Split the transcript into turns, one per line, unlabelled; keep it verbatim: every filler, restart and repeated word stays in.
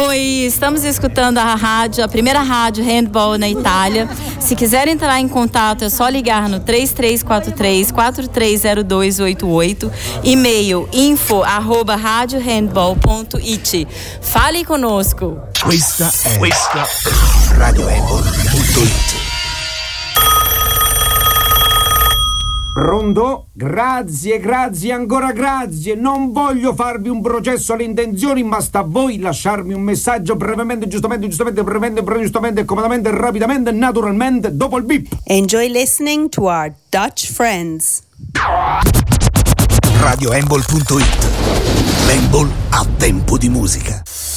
Oi, estamos escutando a rádio, a primeira rádio handball na Itália. Se quiser entrar em contato é só ligar no três três quatro três, quatro três zero dois oito oito, e-mail info arroba radiohandball ponto it. Fale conosco.
Questa è, questa è radiohandball punto it.
Pronto? Grazie, grazie, ancora grazie. Non voglio farvi un processo alle intenzioni, ma sta a voi lasciarmi un messaggio brevemente, giustamente, giustamente, brevemente, giustamente, comodamente, rapidamente, naturalmente, dopo il bip.
Enjoy listening to our Dutch friends.
radiohandball punto it. Handball a tempo di musica.